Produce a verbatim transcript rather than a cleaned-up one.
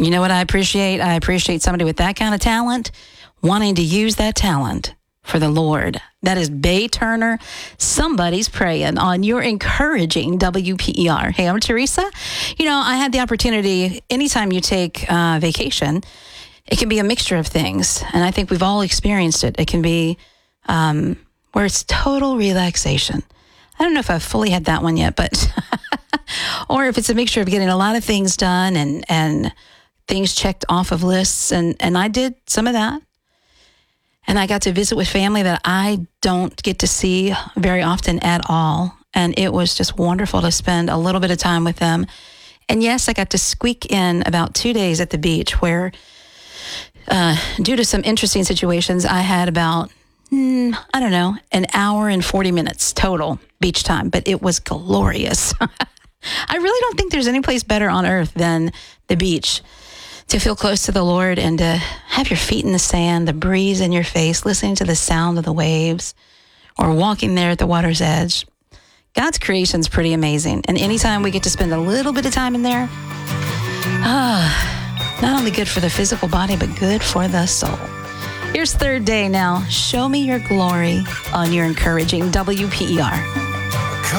you know what I appreciate? I appreciate somebody with that kind of talent wanting to use that talent for the Lord. That is Bay Turner. Somebody's praying on your encouraging W P E R. Hey, I'm Teresa. You know, I had the opportunity, anytime you take uh, vacation, it can be a mixture of things. And I think we've all experienced it. It can be um, where it's total relaxation. I don't know if I've fully had that one yet, but or if it's a mixture of getting a lot of things done and, and things checked off of lists. And, and I did some of that. And I got to visit with family that I don't get to see very often at all. And it was just wonderful to spend a little bit of time with them. And yes, I got to squeak in about two days at the beach where, uh, due to some interesting situations, I had about, mm, I don't know, an hour and forty minutes total beach time. But it was glorious. I really don't think there's any place better on earth than the beach. To feel close to the Lord and to have your feet in the sand, the breeze in your face, listening to the sound of the waves, or walking there at the water's edge. God's creation's pretty amazing. And anytime we get to spend a little bit of time in there, ah, not only good for the physical body, but good for the soul. Here's third day now. Show me your glory on your encouraging W P E R.